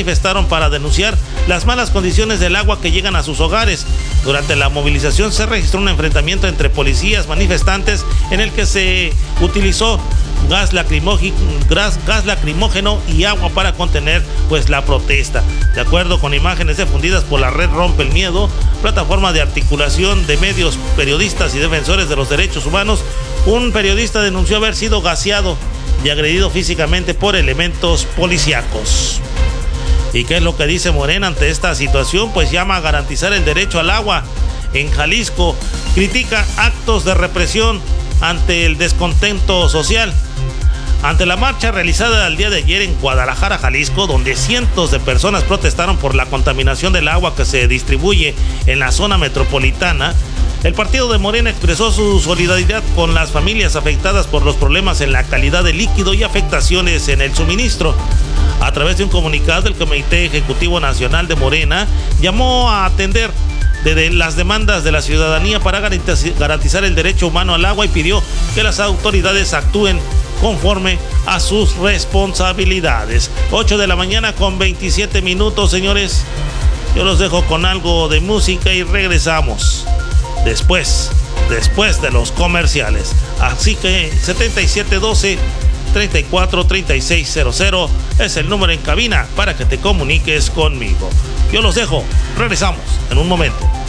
manifestaron para denunciar las malas condiciones del agua que llegan a sus hogares. Durante la movilización se registró un enfrentamiento entre policías manifestantes en el que se utilizó gas lacrimógeno y agua para contener la protesta. De acuerdo con imágenes difundidas por la red Rompe el Miedo, plataforma de articulación de medios, periodistas y defensores de los derechos humanos, un periodista denunció haber sido gaseado y agredido físicamente por elementos policíacos. ¿Y qué es lo que dice Morena ante esta situación? Pues llama a garantizar el derecho al agua en Jalisco, critica actos de represión ante el descontento social. Ante la marcha realizada el día de ayer en Guadalajara, Jalisco, donde cientos de personas protestaron por la contaminación del agua que se distribuye en la zona metropolitana, el partido de Morena expresó su solidaridad con las familias afectadas por los problemas en la calidad del líquido y afectaciones en el suministro. A través de un comunicado, el Comité Ejecutivo Nacional de Morena llamó a atender de las demandas de la ciudadanía para garantizar el derecho humano al agua y pidió que las autoridades actúen conforme a sus responsabilidades. 8 de la mañana con 27 minutos, señores. Yo los dejo con algo de música y regresamos después de los comerciales. Así que 7712-343600 es el número en cabina para que te comuniques conmigo. Yo los dejo, regresamos en un momento.